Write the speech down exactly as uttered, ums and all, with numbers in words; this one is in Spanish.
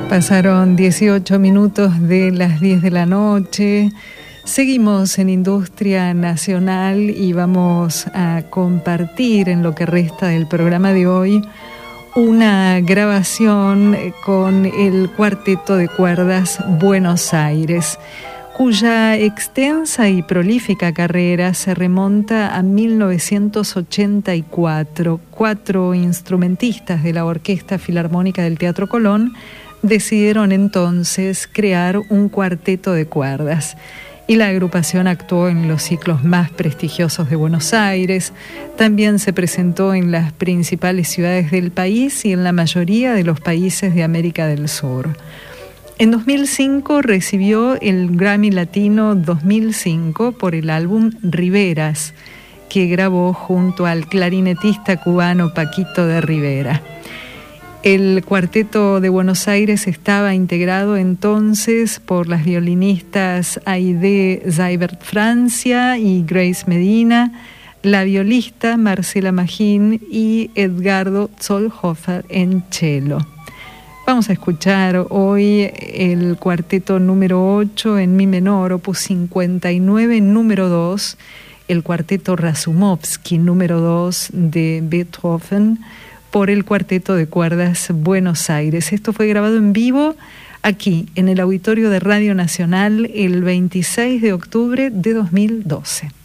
Pasaron dieciocho minutos de las diez de la noche. Seguimos en Industria Nacional y vamos a compartir en lo que resta del programa de hoy una grabación con el Cuarteto de Cuerdas Buenos Aires, cuya extensa y prolífica carrera se remonta a mil novecientos ochenta y cuatro. Cuatro instrumentistas de la Orquesta Filarmónica del Teatro Colón decidieron entonces crear un cuarteto de cuerdas. Y la agrupación actuó en los ciclos más prestigiosos de Buenos Aires, también se presentó en las principales ciudades del país y en la mayoría de los países de América del Sur. En dos mil cinco recibió el Grammy Latino dos mil cinco por el álbum Riveras, que grabó junto al clarinetista cubano Paquito de Rivera. El Cuarteto de Buenos Aires estaba integrado entonces por las violinistas Aide Zaibert Francia y Grace Medina, la violista Marcela Magín y Edgardo Zollhofer en cello. Vamos a escuchar hoy el cuarteto número ocho en mi menor, opus cincuenta y nueve, número dos, el cuarteto Razumovsky número dos de Beethoven, por el Cuarteto de Cuerdas Buenos Aires. Esto fue grabado en vivo aquí, en el Auditorio de Radio Nacional, el veintiséis de octubre de dos mil doce.